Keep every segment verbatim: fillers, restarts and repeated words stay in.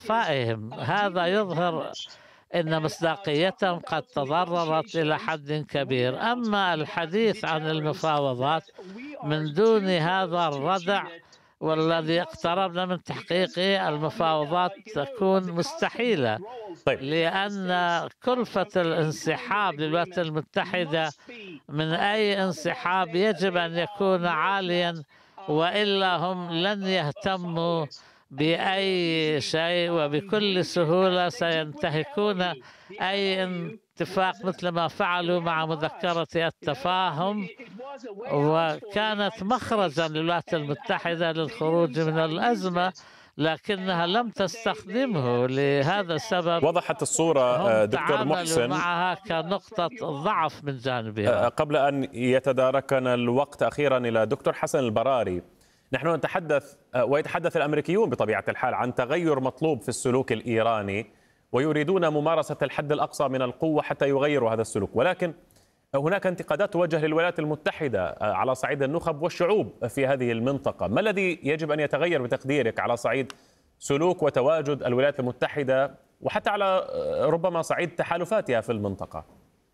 فائهم. هذا يظهر أن مصداقيتهم قد تضررت إلى حد كبير. أما الحديث عن المفاوضات من دون هذا الردع والذي اقتربنا من تحقيقه، المفاوضات تكون مستحيلة، طيب لأن كلفة الانسحاب للولايات المتحدة من أي انسحاب يجب أن يكون عاليا، وإلا هم لن يهتموا بأي شيء، وبكل سهولة سينتهكون أي اتفاق مثل ما فعلوا مع مذكرة التفاهم، وكانت مخرجا للولايات المتحدة للخروج من الأزمة، لكنها لم تستخدمه. لهذا السبب وضحت الصورة هم دكتور تعاملوا محسن. معها كنقطة ضعف من جانبها. قبل أن يتداركنا الوقت أخيرا إلى دكتور حسن البراري، نحن نتحدث ويتحدث الأمريكيون بطبيعة الحال عن تغير مطلوب في السلوك الإيراني، ويريدون ممارسة الحد الأقصى من القوة حتى يغيروا هذا السلوك، ولكن هناك انتقادات توجه للولايات المتحدة على صعيد النخب والشعوب في هذه المنطقة. ما الذي يجب أن يتغير بتقديرك على صعيد سلوك وتواجد الولايات المتحدة، وحتى على ربما صعيد تحالفاتها في المنطقة؟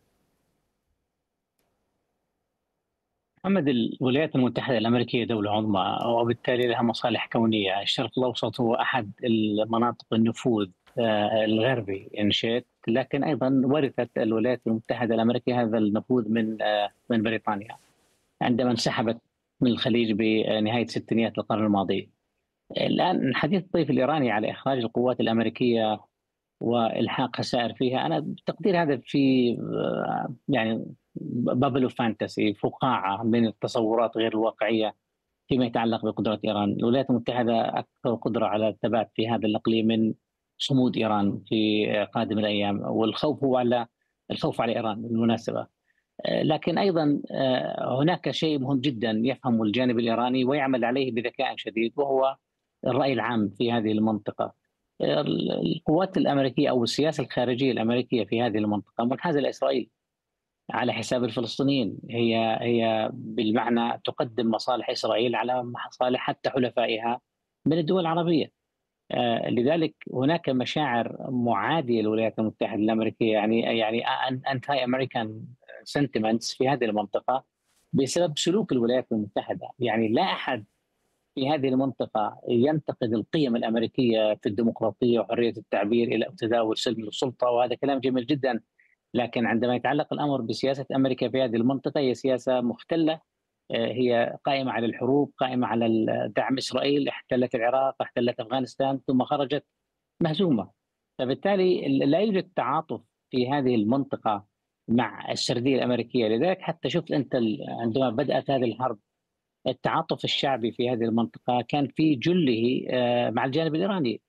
محمد، الولايات المتحدة الأمريكية دولة عظمى وبالتالي لها مصالح كونية. الشرق الأوسط هو أحد المناطق النفوذ الغربي انشئت، لكن أيضا ورثت الولايات المتحدة الأمريكية هذا النفوذ من من بريطانيا عندما انسحبت من الخليج بنهاية ستينيات القرن الماضي. الآن حديث الطيف الإيراني على إخراج القوات الأمريكية والحاق خسائر فيها، انا بتقدير هذا في يعني بابل فانتسي، فقاعه من التصورات غير الواقعيه فيما يتعلق بقدرات ايران. الولايات المتحده اكثر قدره على الثبات في هذا الاقليم من صمود ايران في قادم الايام، والخوف هو على الخوف على ايران بالمناسبه. لكن ايضا هناك شيء مهم جدا يفهمه الجانب الايراني ويعمل عليه بذكاء شديد، وهو الراي العام في هذه المنطقه. القوات الامريكيه او السياسه الخارجيه الامريكيه في هذه المنطقه منحازه لاسرائيل على حساب الفلسطينيين، هي هي بالمعنى تقدم مصالح اسرائيل على مصالح حتى حلفائها من الدول العربيه. لذلك هناك مشاعر معاديه للولايات المتحده الامريكيه، يعني يعني انتي امريكان سنتمنتس في هذه المنطقه بسبب سلوك الولايات المتحده. يعني لا احد في هذه المنطقة ينتقد القيم الأمريكية في الديمقراطية وحرية التعبير إلى تداول سلم السلطة، وهذا كلام جميل جدا، لكن عندما يتعلق الأمر بسياسة أمريكا في هذه المنطقة هي سياسة مختلة، هي قائمة على الحروب، قائمة على دعم إسرائيل، احتلت العراق، احتلت أفغانستان، ثم خرجت مهزومة. فبالتالي لا يوجد تعاطف في هذه المنطقة مع السردية الأمريكية. لذلك حتى شفت أنت عندما بدأت هذه الحرب التعاطف الشعبي في هذه المنطقة كان في جله مع الجانب الإيراني،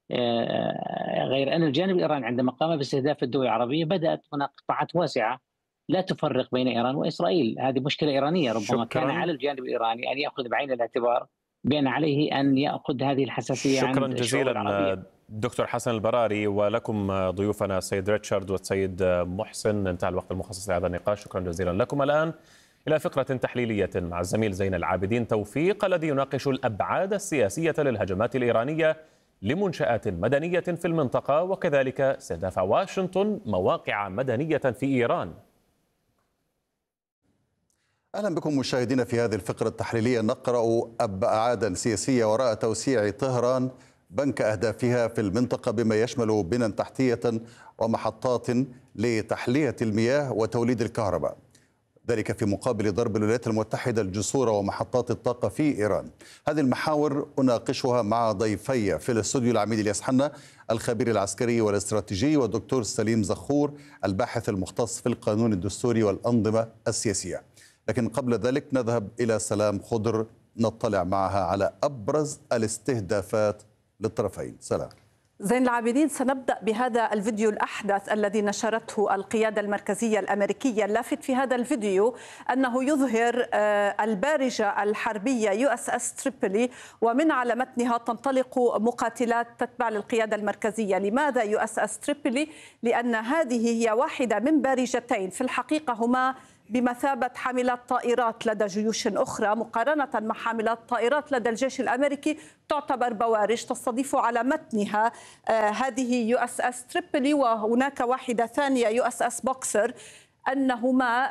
غير أن الجانب الإيراني عندما قام باستهداف الدول العربية بدأت هناك قطاعات واسعة لا تفرق بين إيران وإسرائيل. هذه مشكلة إيرانية، ربما شكراً. كان على الجانب الإيراني أن يأخذ بعين الاعتبار بأن عليه أن يأخذ هذه الحساسية شكرا عند الشعوب العربية. جزيلا دكتور حسن البراري، ولكم ضيوفنا السيد ريتشارد والسيد محسن. انتهى الوقت المخصص لهذا النقاش، شكرا جزيلا لكم. الآن إلى فقرة تحليلية مع الزميل زين العابدين توفيق الذي يناقش الأبعاد السياسية للهجمات الإيرانية لمنشآت مدنية في المنطقة، وكذلك استهداف واشنطن مواقع مدنية في إيران. أهلا بكم مشاهدينا في هذه الفقرة التحليلية. نقرأ أبعادا سياسية وراء توسيع طهران بنك أهدافها في المنطقة بما يشمل بنى تحتية ومحطات لتحلية المياه وتوليد الكهرباء، ذلك في مقابل ضرب الولايات المتحدة الجسور ومحطات الطاقة في إيران. هذه المحاور أناقشها مع ضيفي في الاستوديو العميد الياس حنا الخبير العسكري والاستراتيجي، والدكتور سليم زخور الباحث المختص في القانون الدستوري والأنظمة السياسية. لكن قبل ذلك نذهب إلى سلام خضر نطلع معها على أبرز الاستهدافات للطرفين. سلام. زين العابدين، سنبدأ بهذا الفيديو الأحدث الذي نشرته القيادة المركزية الأمريكية. اللافت في هذا الفيديو أنه يظهر البارجة الحربية يو اس اس تريبولي، ومن على متنها تنطلق مقاتلات تتبع للقيادة المركزية. لماذا يو اس اس تريبولي؟ لأن هذه هي واحدة من بارجتين في الحقيقة هما بمثابة حاملات طائرات لدى جيوش أخرى، مقارنة مع حاملات طائرات لدى الجيش الأمريكي تعتبر بوارج تستضيف على متنها هذه يو اس اس تريبولي وهناك واحدة ثانية يو اس اس بوكسر، أنهما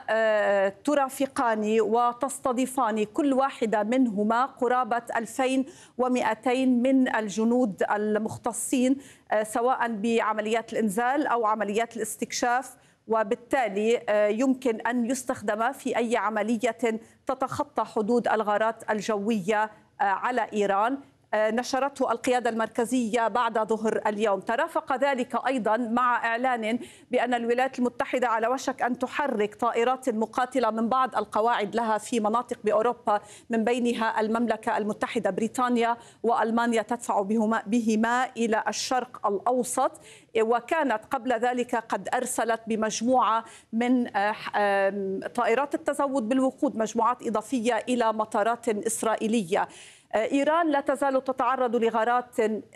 ترافقان وتستضيفان كل واحدة منهما قرابة ألفين ومئتين من الجنود المختصين سواء بعمليات الإنزال أو عمليات الاستكشاف، وبالتالي يمكن أن يستخدم في أي عملية تتخطى حدود الغارات الجوية على إيران. نشرته القيادة المركزية بعد ظهر اليوم. ترافق ذلك أيضا مع إعلان بأن الولايات المتحدة على وشك أن تحرك طائرات مقاتلة من بعض القواعد لها في مناطق بأوروبا، من بينها المملكة المتحدة بريطانيا وألمانيا تدفع بهما, بهما إلى الشرق الأوسط، وكانت قبل ذلك قد أرسلت بمجموعة من طائرات التزود بالوقود مجموعات إضافية إلى مطارات إسرائيلية. إيران لا تزال تتعرض لغارات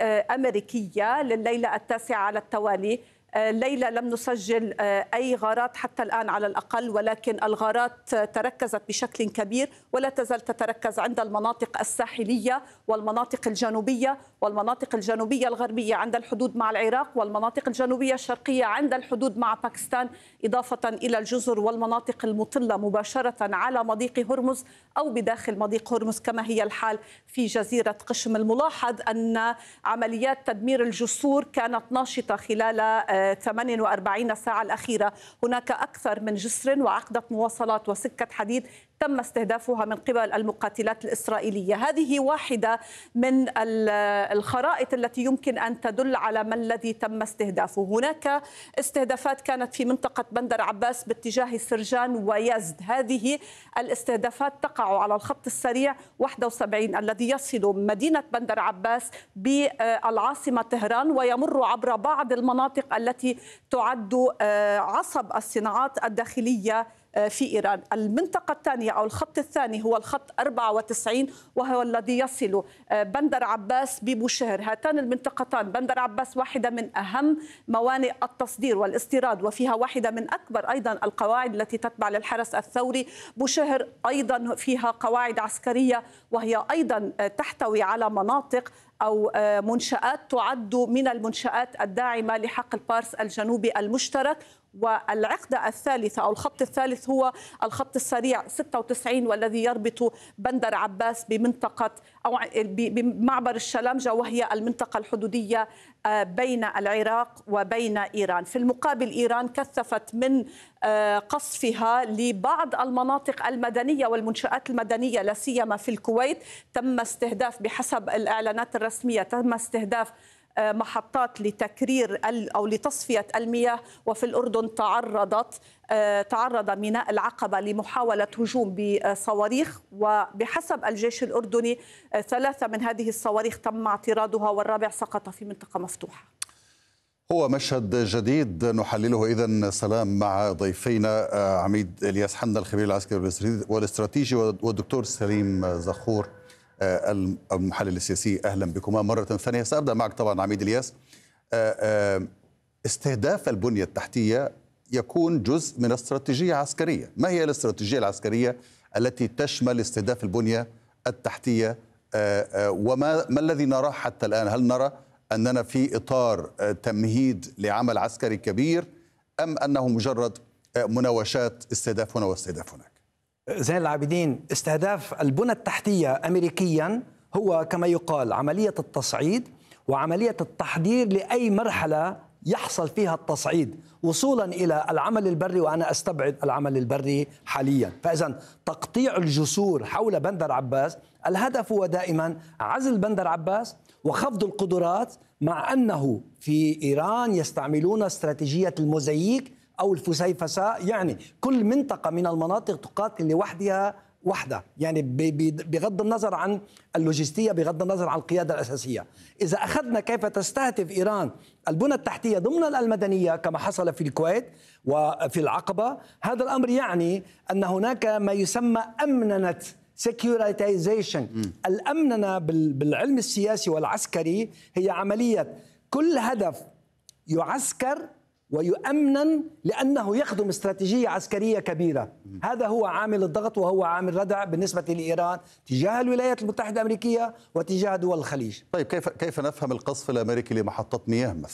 أمريكية لليلة التاسعة على التوالي. ليلة لم نسجل أي غارات حتى الآن على الأقل، ولكن الغارات تركزت بشكل كبير ولا تزال تتركز عند المناطق الساحلية والمناطق الجنوبية والمناطق الجنوبية الغربية عند الحدود مع العراق، والمناطق الجنوبية الشرقية عند الحدود مع باكستان، إضافة إلى الجزر والمناطق المطلة مباشرة على مضيق هرمز أو بداخل مضيق هرمز كما هي الحال في جزيرة قشم. الملاحظ أن عمليات تدمير الجسور كانت ناشطة خلال ثمانية وأربعين ساعة الأخيرة. هناك أكثر من جسر وعقدة مواصلات وسكة حديد تم استهدافها من قبل المقاتلات الإسرائيلية. هذه واحدة من الخرائط التي يمكن أن تدل على ما الذي تم استهدافه. هناك استهدافات كانت في منطقة بندر عباس باتجاه سرجان ويزد. هذه الاستهدافات تقع على الخط السريع واحد وسبعين الذي يصل مدينة بندر عباس بالعاصمة طهران ويمر عبر بعض المناطق التي تعد عصب الصناعات الداخلية في إيران. المنطقة الثانية أو الخط الثاني هو الخط أربعة وتسعين وهو الذي يصل بندر عباس ببوشهر. هاتان المنطقتان بندر عباس واحدة من أهم موانئ التصدير والاستيراد وفيها واحدة من أكبر أيضا القواعد التي تتبع للحرس الثوري. بوشهر أيضا فيها قواعد عسكرية وهي أيضا تحتوي على مناطق أو منشآت تعد من المنشآت الداعمة لحقل بارس الجنوبي المشترك. والعقدة الثالثة أو الخط الثالث هو الخط السريع ستة وتسعين والذي يربط بندر عباس بمنطقة أو بمعبر الشلامجة وهي المنطقة الحدودية بين العراق وبين إيران. في المقابل إيران كثفت من قصفها لبعض المناطق المدنية والمنشآت المدنية لا سيما في الكويت. تم استهداف بحسب الإعلانات الرسمية تم استهداف محطات لتكرير أو لتصفية المياه، وفي الأردن تعرضت تعرض ميناء العقبة لمحاولة هجوم بصواريخ، وبحسب الجيش الأردني ثلاثة من هذه الصواريخ تم اعتراضها والرابع سقط في منطقة مفتوحة. هو مشهد جديد نحلله إذن. سلام مع ضيفينا عميد إلياس حنا الخبير العسكري والاستراتيجي والدكتور سليم زخور المحلل السياسي. أهلا بكما مرة ثانية. سأبدأ معك طبعا عميد إلياس. استهداف البنية التحتية يكون جزء من استراتيجية عسكرية. ما هي الاستراتيجية العسكرية التي تشمل استهداف البنية التحتية وما ما الذي نراه حتى الآن؟ هل نرى أننا في إطار تمهيد لعمل عسكري كبير أم أنه مجرد مناوشات استهداف هنا واستهداف هناك؟ زين العابدين، استهداف البنى التحتية أمريكيا هو كما يقال عملية التصعيد وعملية التحضير لأي مرحلة يحصل فيها التصعيد وصولا إلى العمل البري، وأنا أستبعد العمل البري حاليا. فإذا تقطيع الجسور حول بندر عباس الهدف هو دائما عزل بندر عباس وخفض القدرات، مع أنه في إيران يستعملون استراتيجية الموزاييك أو الفسيفساء، يعني كل منطقة من المناطق تقاتل لوحدها وحدة، يعني بغض النظر عن اللوجستية، بغض النظر عن القيادة الأساسية. إذا أخذنا كيف تستهدف إيران البنى التحتية ضمن المدنية كما حصل في الكويت وفي العقبة، هذا الأمر يعني أن هناك ما يسمى أمننة سيكيوريتايزيشن. الأمننة بالعلم السياسي والعسكري هي عملية كل هدف يعسكر ويؤمنا لأنه يخدم استراتيجية عسكرية كبيرة. هذا هو عامل الضغط وهو عامل ردع بالنسبة لإيران تجاه الولايات المتحدة الأمريكية وتجاه دول الخليج. طيب كيف كيف نفهم القصف الأمريكي لمحطة مياه مثلا؟